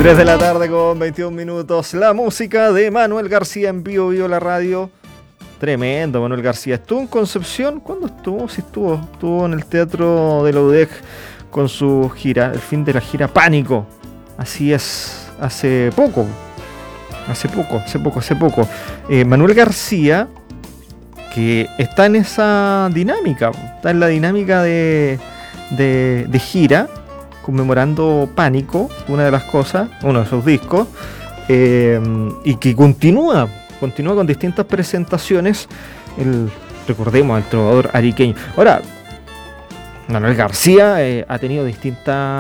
3 de la tarde con 21 minutos. La música de Manuel García en vivo, la radio. Tremendo, Manuel García. ¿Estuvo en Concepción? ¿Cuándo estuvo? Sí estuvo. Estuvo en el Teatro de la UDEC con su gira, el fin de la gira Pánico. Así es, hace poco. Manuel García, que está en esa dinámica, está en la dinámica de gira, conmemorando Pánico, una de las cosas, uno de sus discos, y que continúa con distintas presentaciones. Recordemos al trovador ariqueño. Ahora, Manuel García ha tenido distintas